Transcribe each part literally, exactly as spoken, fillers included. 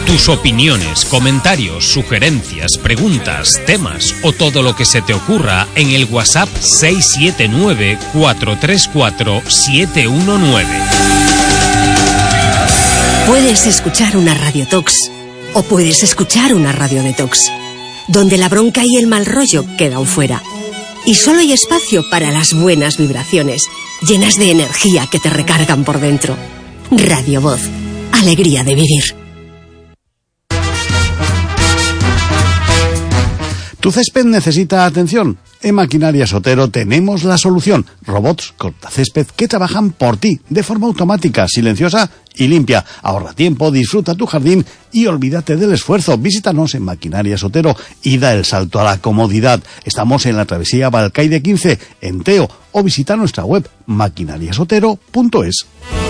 Tus opiniones, comentarios, sugerencias, preguntas, temas o todo lo que se te ocurra en el WhatsApp seis siete nueve, cuatro tres cuatro, siete uno nueve. Puedes escuchar una Radio Tox o puedes escuchar una Radio Detox, donde la bronca y el mal rollo quedan fuera. Y solo hay espacio para las buenas vibraciones, llenas de energía que te recargan por dentro. Radio Voz, alegría de vivir. ¿Tu césped necesita atención? En Maquinarias Otero tenemos la solución. Robots cortacésped que trabajan por ti, de forma automática, silenciosa y limpia. Ahorra tiempo, disfruta tu jardín y olvídate del esfuerzo. Visítanos en Maquinarias Otero y da el salto a la comodidad. Estamos en la travesía Balcaide quince, en Teo, o visita nuestra web maquinarias otero punto es.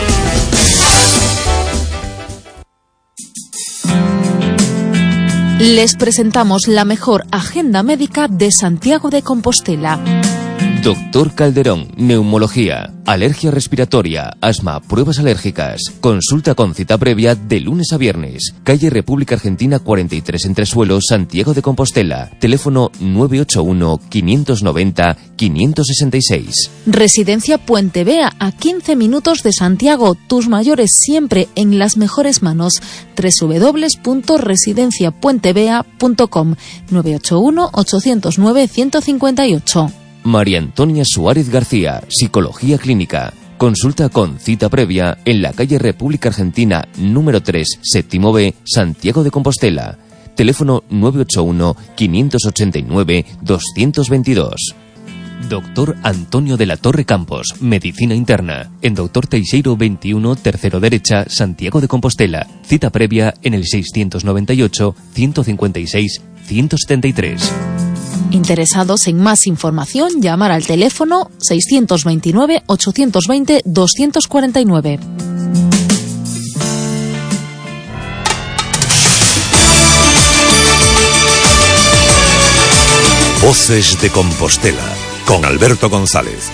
Les presentamos la mejor agenda médica de Santiago de Compostela. Doctor Calderón, neumología, alergia respiratoria, asma, pruebas alérgicas. Consulta con cita previa de lunes a viernes. Calle República Argentina cuarenta y tres, Entresuelo, Santiago de Compostela. Teléfono nueve ocho uno, quinientos noventa, quinientos sesenta y seis. Residencia Puente Vea, a quince minutos de Santiago. Tus mayores siempre en las mejores manos. doble u doble u doble u punto residencia puente vea punto com. nueve ocho uno, ocho cero nueve, uno cinco ocho. María Antonia Suárez García, Psicología Clínica. Consulta con cita previa en la calle República Argentina número tres, séptimo B, Santiago de Compostela. Teléfono nueve ocho uno, quinientos ochenta y nueve, doscientos veintidós. Doctor Antonio de la Torre Campos, Medicina Interna. En Doctor Teixeiro veintiuno, tercero derecha, Santiago de Compostela. Cita previa en el seiscientos noventa y ocho, ciento cincuenta y seis, ciento setenta y tres. Interesados en más información, llamar al teléfono seiscientos veintinueve, ochocientos veinte, doscientos cuarenta y nueve. Voces de Compostela, con Alberto González.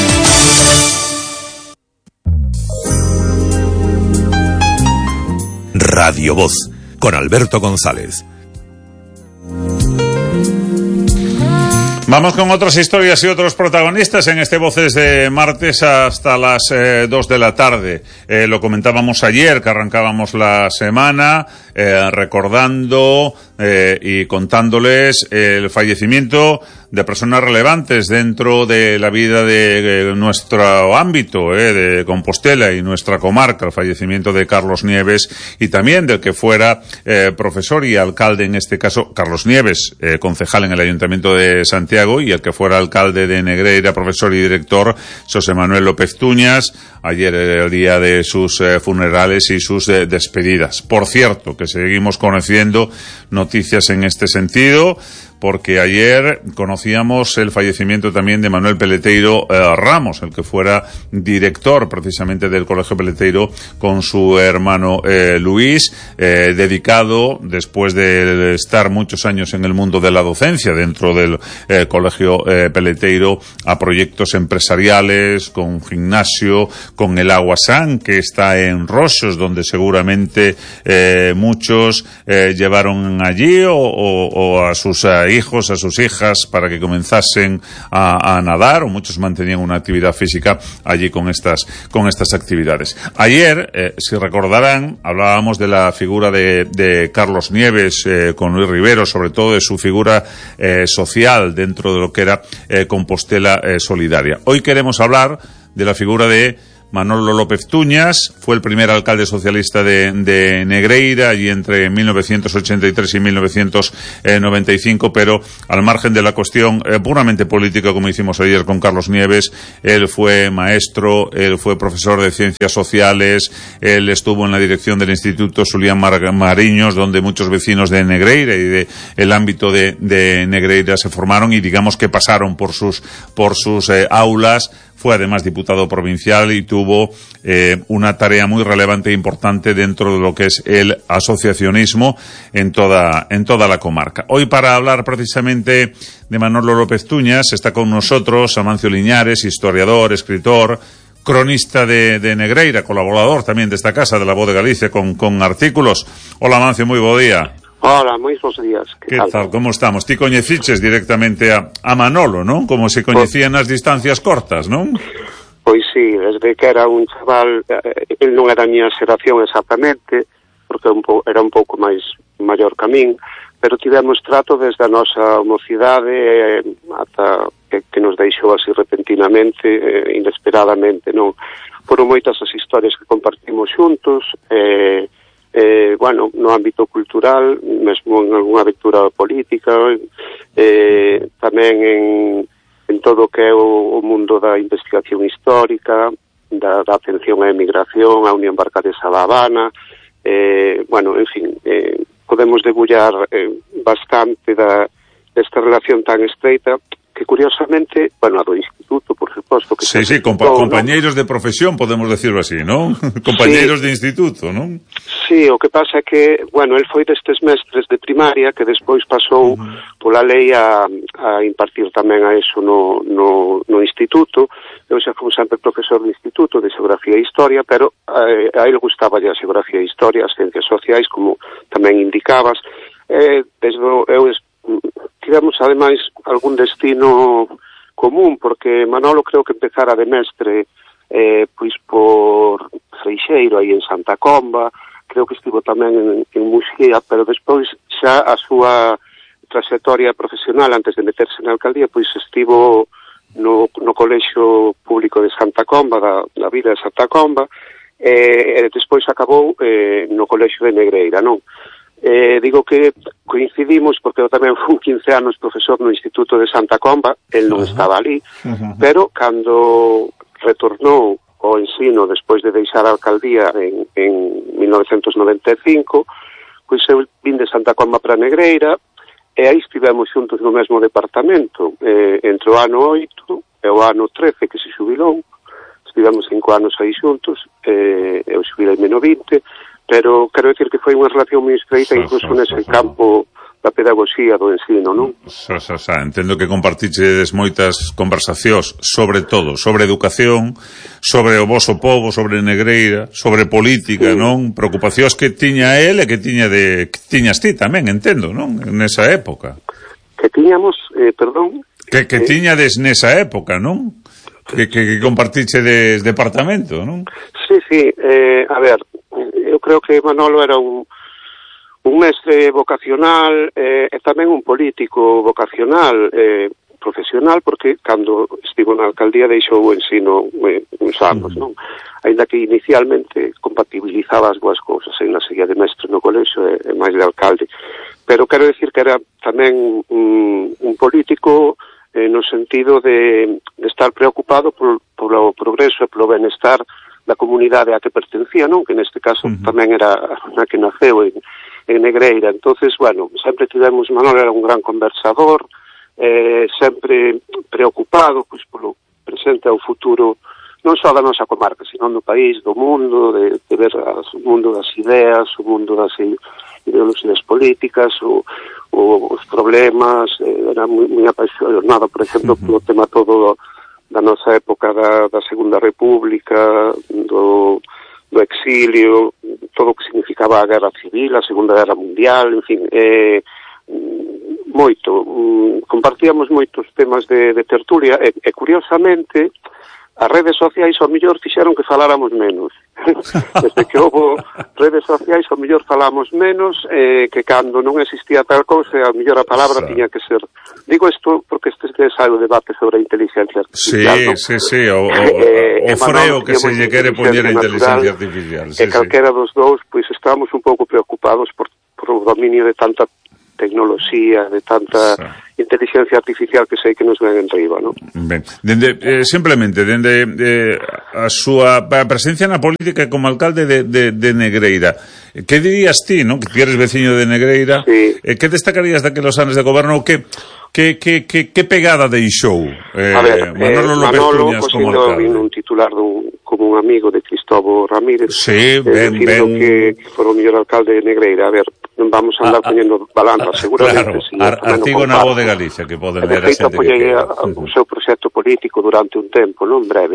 Radio Voz, con Alberto González. Vamos con otras historias y otros protagonistas en este Voces de martes hasta las eh, dos de la tarde. Eh, lo comentábamos ayer, que arrancábamos la semana, eh, recordando eh, y contándoles el fallecimiento de personas relevantes dentro de la vida de, de nuestro ámbito, eh, de Compostela y nuestra comarca, el fallecimiento de Carlos Nieves y también del que fuera eh, profesor y alcalde, en este caso Carlos Nieves, eh, concejal en el Ayuntamiento de Santiago, y el que fuera alcalde de Negreira, profesor y director, José Manuel López Tuñas. Ayer era el día de sus eh, funerales y sus eh, despedidas. Por cierto, que seguimos conociendo noticias en este sentido, porque ayer conocíamos el fallecimiento también de Manuel Peleteiro eh, Ramos, el que fuera director precisamente del Colegio Peleteiro con su hermano eh, Luis, eh, dedicado, después de estar muchos años en el mundo de la docencia dentro del eh, Colegio eh, Peleteiro, a proyectos empresariales, con gimnasio, con el Aguasán, que está en Roxos, donde seguramente eh, muchos eh, llevaron allí o, o, o a sus eh, hijos, a sus hijas, para que comenzasen a, a nadar, o muchos mantenían una actividad física allí con estas con estas actividades. Ayer, eh, si recordarán, hablábamos de la figura de, de Carlos Nieves eh, con Luis Rivero, sobre todo de su figura eh, social dentro de lo que era eh, Compostela eh, Solidaria. Hoy queremos hablar de la figura de Manolo López Tuñas. Fue el primer alcalde socialista de, de Negreira, allí entre mil novecientos ochenta y tres y mil novecientos noventa y cinco, pero al margen de la cuestión eh, puramente política, como hicimos ayer con Carlos Nieves, él fue maestro, él fue profesor de ciencias sociales, él estuvo en la dirección del Instituto Julián Mar- Mariños, donde muchos vecinos de Negreira y de el ámbito de, de Negreira se formaron y digamos que pasaron por sus, por sus eh, aulas. Fue además diputado provincial y tuvo eh, una tarea muy relevante e importante dentro de lo que es el asociacionismo en toda, en toda la comarca. Hoy, para hablar precisamente de Manolo López Tuñas, está con nosotros Amancio Liñares, historiador, escritor, cronista de, de Negreira, colaborador tamén desta casa de La Voz de Galicia con, con artículos. Hola, Mancio, moi bo día. Hola, moi bons días. Que, que tal? tal? Como estamos? Ti coñeciches directamente a, a Manolo, non? Como se coñecían nas distancias cortas, non? Pois sí, desde que era un chaval, eh, el non era a miña xeración exactamente, porque un po, era un pouco máis maior que a min, pero tivemos trato desde a nosa mocidade eh, ata que, que nos deixou así repentinamente, eh, inesperadamente, non? Foron moitas as historias que compartimos xuntos, eh, eh, bueno, no ámbito cultural, mesmo en algunha aventura política, eh, tamén en, en todo o que é o, o mundo da investigación histórica, da, da atención á emigración, á Unión Barcadesa da Habana, eh, bueno, en fin, eh, podemos debullar eh, bastante da, desta relación tan estreita que curiosamente, bueno, a do instituto, por suposto que sí, sí, compa todo, compañeiros, ¿no?, de profesión, podemos decirlo así, ¿non? Compañeiros sí, de instituto, ¿non? Sí, o que pasa é que, bueno, el foi destes mestres de primaria que despois pasou uh -huh. pola lei a, a impartir tamén a eso no, no, no instituto. Eu xa fui sempre profesor de instituto de xeografía e historia, pero eh, a ele gustaba a xeografía e historia, as ciencias sociais, como tamén indicabas. Eh, desde eu tivemos ademais algún destino común, porque Manolo creo que empezara de mestre eh, pois por Freixeiro, aí en Santa Comba, creo que estivo tamén en, en Muxía, pero despois xa a súa trayectoria profesional antes de meterse na alcaldía, pois estivo no, no Colexio Público de Santa Comba, da, da Vila de Santa Comba, e eh, despois acabou eh, no Colexio de Negreira, non? Eh, digo que coincidimos porque eu tamén fui quince anos profesor no Instituto de Santa Comba, el non uh -huh. estaba ali, uh -huh. pero cando retornou ao ensino despois de deixar a alcaldía en, en mil novecentos noventa e cinco, pois eu vim de Santa Comba para Negreira e aí estivemos xuntos no mesmo departamento, eh, entre o ano oito e o ano trece que se xubilou, estivemos cinco anos aí xuntos, eh, eu xubileime no vinte, pero quero decir que foi unha relación moi estreita incluso nese campo da pedagogía do ensino, non? Xa, xa, xa. Entendo que compartiches moitas conversacións sobre todo, sobre educación, sobre o voso povo, sobre Negreira, sobre política, sí, non? Preocupacións que tiña el e que tiña de que tiñas ti tamén, entendo, non? Nesa época. Que tiñamos, eh, perdón... Que, que eh... tiñades nesa época, non? Que, que, que compartiche de departamento, non? Sí, sí, eh, a ver, eu creo que Manolo era un, un mestre vocacional eh, e tamén un político vocacional, eh, profesional, porque cando estivo na alcaldía deixou o ensino eh, uns anos, non? Ainda que inicialmente compatibilizaba as boas cousas, en la seguía de mestre no colexio e, e máis de alcalde, pero quero decir que era tamén un, un político eh, no sentido de, de estar preocupado por, por o progreso e polo benestar da comunidade a que pertencía, non? Que neste caso uh -huh. tamén era a que naceu en, en Negreira. Entonces, bueno, sempre tivemos, Manolo era un gran conversador, eh, sempre preocupado pois, polo presente ao futuro, non só da nosa comarca, sino do país, do mundo, de, de ver as, o mundo das ideas, o mundo das ideoloxías políticas, o, o, os problemas, eh, era moi, moi apaixonado, por exemplo, uh -huh. polo tema todo da nosa época da, da Segunda República, do, do exilio, todo o que significaba a Guerra Civil, a Segunda Guerra Mundial, en fin, eh, moito. Compartíamos moitos temas de, de tertulia e, e, curiosamente, as redes sociais ao mellor fixeron que faláramos menos. Desde que houve redes sociais ao mellor falamos menos eh, que cando non existía tal cousa ao mellor a palabra o sea, tiña que ser. Digo isto porque este é o debate sobre a inteligencia artificial, sí, ¿no? sí, sí, o, o, eh, o freo que se lle quere poñer a inteligencia artificial, sí, e calquera sí. dos dous, pois estamos un pouco preocupados por, por o dominio de tanta tecnoloxía, de tanta sí. inteligencia artificial que sei que nos ven en riba, non? Ben, dende, eh, simplemente, dende eh, a súa a presencia na política como alcalde de, de, de Negreira, que dirías ti, non? Que ti eres veciño de Negreira, sí. eh, que destacarías daquelos anos de goberno, que que, que, que, que pegada deixou eh, a ver, Manolo eh, López Manolo, Cuñas como alcalde? Manolo, un titular dun, como un amigo de Cristóbal Ramírez, sí, ben, eh, ben... que, que foi o mellor alcalde de Negreira. A ver, non vamos a andar ah, poñendo balanzas, seguramente. Claro, sí, ar artigo na Voz de Galicia, que poden ler a xente que queda. O seu proxecto político durante un tempo, non breve.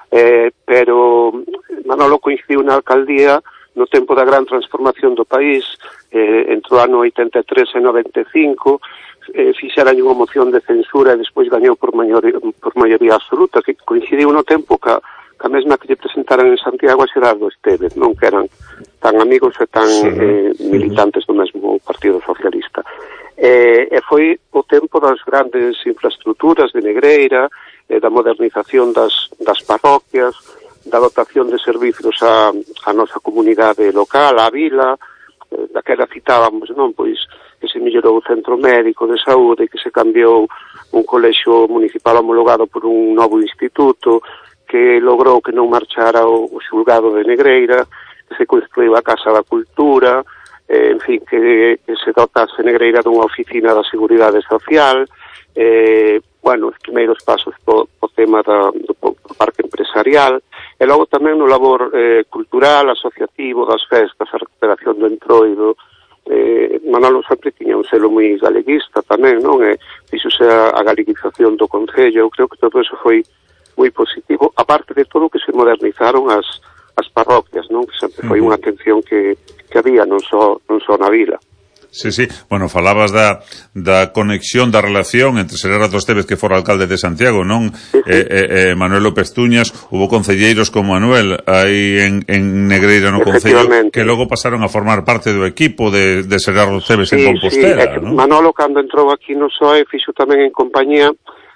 eh, pero Manolo coincidiu na alcaldía no tempo da gran transformación do país, eh, entre o ano oitenta e tres e noventa e cinco, eh, fixeran unha moción de censura e despois gañou por maioría, por maioría absoluta, que coincidiu no tempo ca, ca mesma que lle presentaran en Santiago a Xerardo Estévez, non que eran tan amigos e tan sí, eh, militantes do mesmo Partido Socialista. Eh, e foi o tempo das grandes infraestructuras de Negreira, eh, da modernización das, das parroquias, da dotación de servicios a, a nosa comunidade local, a vila, eh, daquela citábamos, non, pois, que se mellorou o centro médico de saúde, que se cambiou un colexio municipal homologado por un novo instituto, que logrou que non marchara o, o xulgado de Negreira, que se construiu a Casa da Cultura, eh, en fin, que, que se dotase Negreira dunha oficina da Seguridade Social, eh, bueno, os primeiros pasos po, po tema da, do, do parque empresarial, e logo tamén no labor eh, cultural, asociativo, das festas, a recuperación do entroido. Eh, Manolo sempre tiña un selo moi galeguista tamén, non? E fixose a, a galeguización do Concello. Eu creo que todo eso foi moi positivo, aparte de todo que se modernizaron as, as parroquias, non? Que sempre foi unha atención que, que había non só, non só na vila. Sí, sí. Bueno, falabas da, da conexión, da relación entre Xerardo Estévez, que fora alcalde de Santiago, non? Sí, sí. Eh, eh, Manuel López Tuñas, hubo concelleiros como Manuel aí en, en Negreira no Concello, que logo pasaron a formar parte do equipo de, de Xerardo Estévez sí, en Compostela, sí. ¿No? Manolo, cando entrou aquí no S O E, fixo tamén en compañía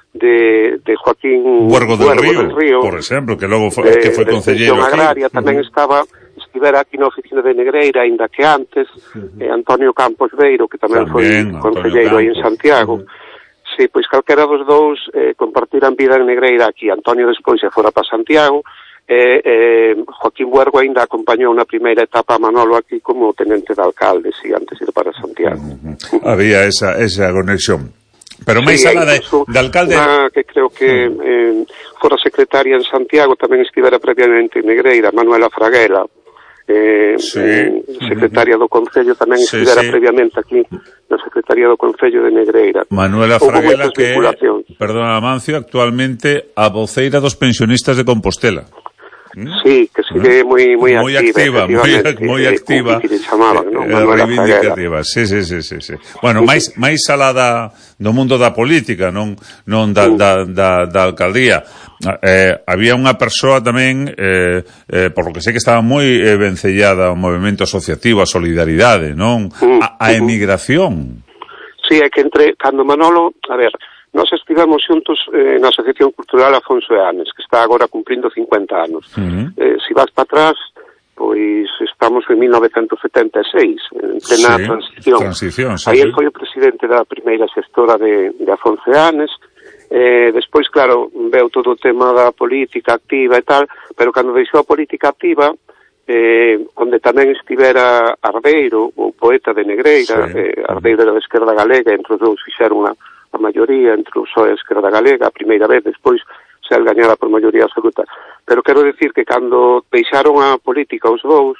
de, de Joaquín Huergo del, Huergo Río, del Río, por exemplo, que logo foi, que foi concelleiro aquí. Agraria tamén uh-huh. estaba estivera aquí na oficina de Negreira, ainda que antes, uh-huh. eh, Antonio Campos Beiro, que tamén, tamén foi concelleiro aí en Santiago. Uh-huh. Sí, pois calquera dos dous eh, compartiran vida en Negreira aquí. Antonio despois se fora para Santiago, e eh, Joaquín Huergo ainda acompañou na primeira etapa a Manolo aquí como tenente de alcalde, si, antes de ir para Santiago. Uh-huh. Uh-huh. Había esa, esa conexión. Pero máis sí, alá de, de alcalde... Unha que creo que eh, fora secretaria en Santiago, tamén estivera previamente en Negreira, Manuela Fraguela, eh, sí. eh, secretaria do Concello, tamén sí, estivera sí. previamente aquí na Secretaría do Concello de Negreira. Manuela Fraguela, que, perdona Amancio, actualmente a voceira dos pensionistas de Compostela. Sí, que sigue moi moi moi activa, moi moi activa, que chamaban, non? Reivindicativa. Sí, sí, sí, sí, sí. Bueno, máis máis alá da do mundo da política, non non da da da, da alcaldía. Eh, había unha persoa tamén eh, eh, por lo que sei que estaba moi eh, vencellada ao movemento asociativo, a solidaridade, non? A, a emigración. Sí, é que entre cando Manolo, a ver, nós estivemos xuntos eh, na Asociación Cultural Afonso Eanes, que está agora cumprindo cincuenta anos. Uh-huh. Eh, si vas para atrás, pois estamos en mil novecentos setenta e seis, en plena sí, transición. transición sí, Aí sí. foi o presidente da primeira xestora de, de Afonso Eanes. Eh, despois, claro, veu todo o tema da política activa e tal, pero cando deixou a política activa, eh, onde tamén estivera Arbeiro, o poeta de Negreira, sí. eh, Arbeiro da Esquerda Galega, entre os dous fixeron a a maioría entre o S O E e a Esquerda Galega, a primeira vez, despois se el gañara por maioría absoluta. Pero quero decir que cando deixaron a política os dous,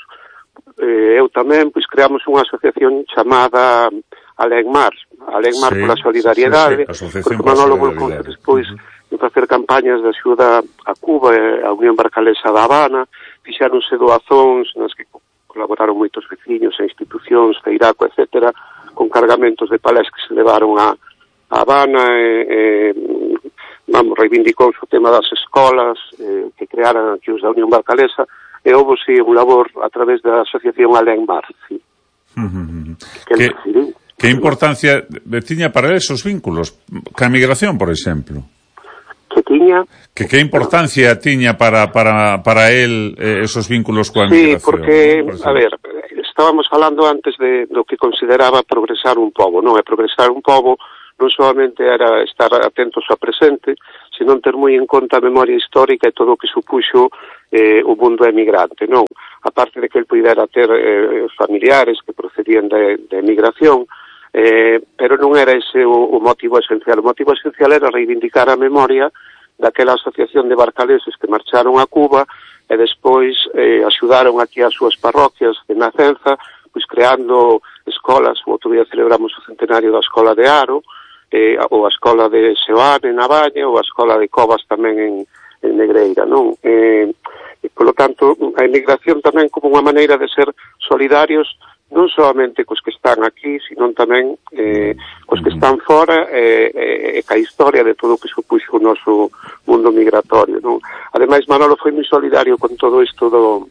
eh, eu tamén, pois creamos unha asociación chamada Alegmar, Alegmar sí, pola solidariedade, sí, sí, porque Manolo volcou despois uh-huh. de facer campañas de axuda a Cuba e a Unión Barcalesa da Habana, fixáronse doazóns nas que colaboraron moitos veciños e institucións, Feiraco, etcétera, con cargamentos de palés que se levaron a a Habana, eh, eh, vamos, reivindicou o tema das escolas eh, que crearan aquí os da Unión Barcalesa, e houve, si, un labor a través da Asociación Alegmar, sí. Uh-huh. Que, que, que importancia tiña para esos vínculos? Ca migración, por exemplo? Que tiña? Que que importancia tiña para, para, para él eh, esos vínculos coa migración? Sí, porque, ¿no? Por a ver, estábamos falando antes de do que consideraba progresar un pobo, non? E progresar un pobo non solamente era estar atentos ao presente, senón ter moi en conta a memoria histórica e todo o que supuxo eh, o mundo emigrante, non? A parte de que el pudera ter eh, familiares que procedían de, de emigración, eh, pero non era ese o, o motivo esencial. O motivo esencial era reivindicar a memoria daquela asociación de barcaleses que marcharon a Cuba e despois eh, axudaron aquí as súas parroquias de nacenza, pois creando escolas. O outro día celebramos o centenario da Escola de Aro, eh, ou a Escola de Seoane na Baña, ou a Escola de Covas tamén en, en Negreira, non? Eh, e, polo tanto, a emigración tamén como unha maneira de ser solidarios non solamente cos que están aquí, sino tamén eh, cos que están fora e eh, eh, ca historia de todo o que supuxo o noso mundo migratorio, non? Ademais, Manolo foi moi solidario con todo isto do...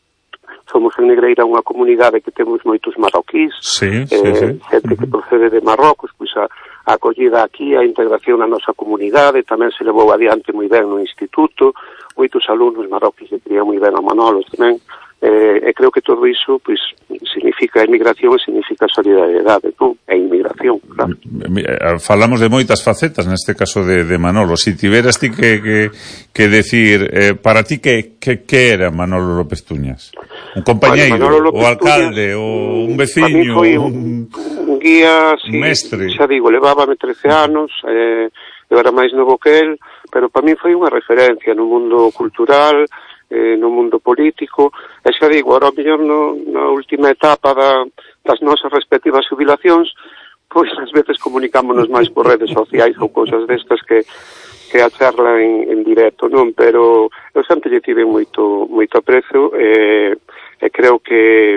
Somos en Negreira unha comunidade que temos moitos marroquís, sí, sí, eh, sí. Gente que procede de Marrocos, pois a, a acogida aquí, a integración na nosa comunidade, tamén se levou adiante moi ben no instituto, moitos alumnos marroquís que querían moi ben a Manolo tamén, eh, e creo que todo iso pois significa emigración e significa solidariedade, non? E inmigración, claro. Falamos de moitas facetas neste caso de, de Manolo. Si tiveras ti que, que, que decir eh, para ti que, que, que era Manolo López Tuñas? Un compañeiro, bueno, o alcalde, o un veciño, un, un guía, sí, un mestre. Xa digo, levábame trece anos, eh, eu era máis novo que el, pero para mí foi unha referencia no mundo cultural, eh, no mundo político, e xa digo, ahora mellor no, na última etapa da, das nosas respectivas jubilacións, pois ás veces comunicámonos máis por redes sociais ou cousas destas que que a charla en, en directo, non? Pero eu sempre lle tive moito, moito aprecio e, e creo que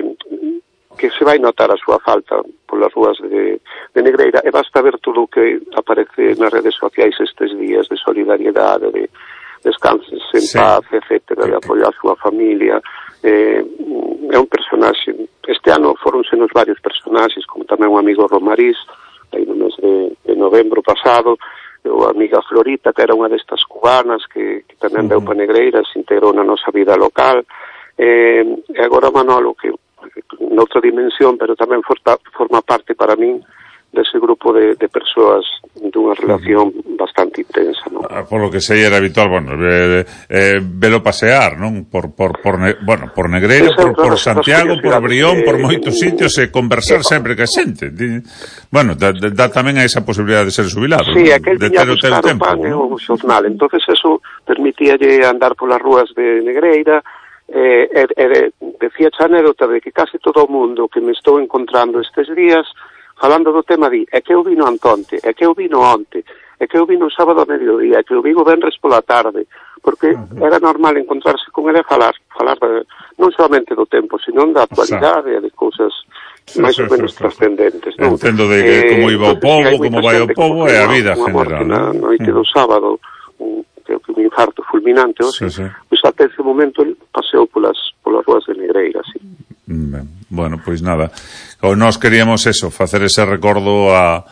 que se vai notar a súa falta polas rúas de, de Negreira, e basta ver todo o que aparece nas redes sociais estes días de solidariedade, de descanses en sí. paz, etcétera, de apoio á súa familia. Eh, é un personaxe. Este ano foronsenos varios personaxes, como tamén un amigo Romarís, aí no mes de, de novembro pasado, ou a amiga Florita, que era unha destas cubanas que, que tamén uh-huh. veu pa Negreira, se integrou na nosa vida local. Eh, e agora Manolo, que noutra dimensión, pero tamén forma, forma parte para min dese grupo de, de persoas dunha relación uh-huh. bastante intensa, non? Ah, por lo que sei era habitual, bueno, eh, eh, velo pasear, non? Por, por, por, ne, bueno, por Negreira, por, por Santiago, por Brión, por moitos sitios, e conversar sempre que a xente. Bueno, dá, dá tamén a esa posibilidade de ser jubilado, sí, ¿no? aquel De ter o teu tempo, ¿no? O xornal, entonces eso permitíalle andar polas rúas de Negreira. Eh, e, e decía a anécdota de que case todo o mundo que me estou encontrando estes días falando do tema di, é que eu vino antonte, é que eu vino onte, é que eu vino o sábado a mediodía, é que eu vino venres pola tarde, porque uh-huh. era normal encontrarse con ele e falar, falar de, non solamente do tempo, sino da actualidade e de cousas sí, máis sí, ou menos sí, trascendentes. Non? Entendo de que, eh, como iba o povo, como vai o povo e a vida general. Na noite do sábado, un, creo que un infarto fulminante, sí, sí. Pois até ese momento ele paseou polas, polas ruas de Negreira, sí. Ben, bueno, pois nada, nós queríamos eso, facer ese recordo a,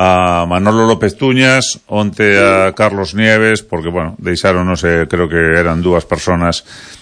a Manolo López Tuñas, onte a Carlos Nieves, porque, bueno, deixáronos, eh, creo que eran dúas personas,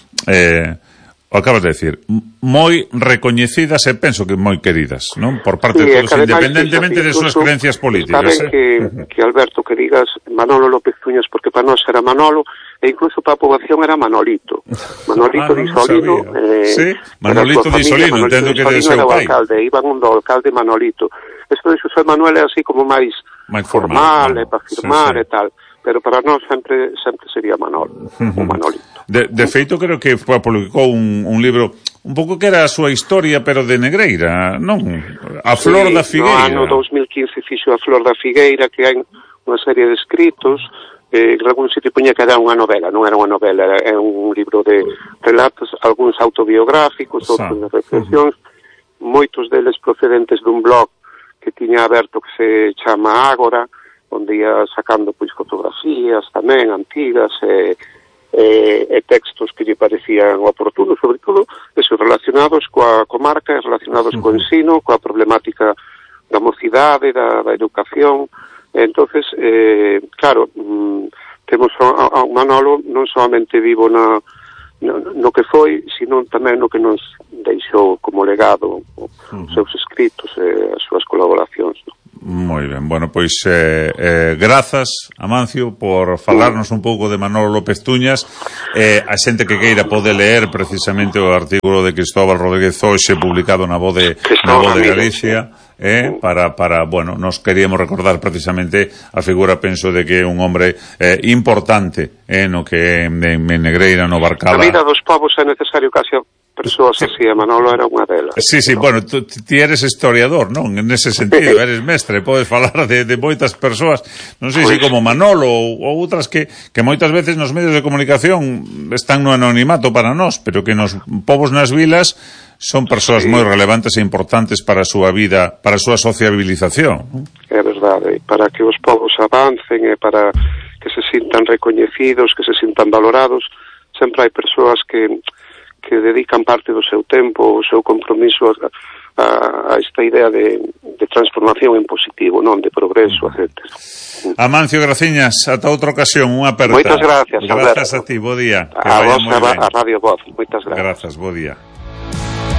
eh, o acabas de decir, moi recoñecidas e penso que moi queridas, non? Por parte sí, de todos, independentemente de súas creencias políticas. Saben eh? que, que, Alberto, que digas Manolo López Tuñas, porque para nós era Manolo, e incluso para a poboación era Manolito. Manolito ah, no, di Solino. Eh, sí, Manolito di Solino, entendo que de seu pai. Alcalde, iban un do alcalde Manolito. Esto de Xosé Manuel é así como máis formal, formal e para firmar sí, sí. e tal. Pero para nós sempre sempre sería Manolo, uh-huh. o Manolito. De, de feito, creo que publicou un, un libro un pouco que era a súa historia, pero de Negreira, non? A Flor sí, da Figueira. No ano dos mil quince fixo a Flor da Figueira, que hai unha serie de escritos. Eh, algún sitio poñía que era unha novela, non era unha novela, era un libro de relatos, algúns autobiográficos, outros de reflexións, uh-huh. moitos deles procedentes dun blog que tiña aberto que se chama Ágora, onde ia sacando pois fotografías tamén antigas e, e, e textos que lle parecían oportunos, sobre todo esos relacionados coa comarca, relacionados uh-huh. co ensino, coa problemática da mocidade, da, da educación. Entonces, eh, claro, mm, temos a, a Manolo non solamente vivo na, no, no que foi, sino tamén no que nos deixou como legado os uh-huh. seus escritos e eh, as súas colaboracións, non? Moi ben, bueno, pois eh, eh, grazas, Amancio, por falarnos un pouco de Manolo López Tuñas. Eh, a xente que queira pode ler precisamente o artículo de Cristóbal Rodríguez Hoxe publicado na Voz de, na Voz de Galicia. Eh, para, para, bueno, nos queríamos recordar precisamente a figura, penso, de que é un hombre eh, importante eh, no que en, en Negreira, no Barcala. A vida dos povos é necesario case persoas así, e Manolo era unha delas. Sí, sí, pero... bueno, tú, ti eres historiador, non? En ese sentido, eres mestre, podes falar de, de moitas persoas, non sei pues... se como Manolo ou, ou outras que, que moitas veces nos medios de comunicación están no anonimato para nós, pero que nos povos nas vilas son persoas sí. moi relevantes e importantes para a súa vida, para a súa sociabilización. É verdade, para que os povos avancen e para que se sintan recoñecidos, que se sintan valorados, sempre hai persoas que que dedican parte do seu tempo, o seu compromiso a, a, a esta idea de, de transformación en positivo, non de progreso, etcétera. Amancio Graciñas, ata outra ocasión, unha aperta. Moitas gracias, Gracias a ti, bo día. A vos, a, a Radio Voz, moitas gracias. Grazas, bo día.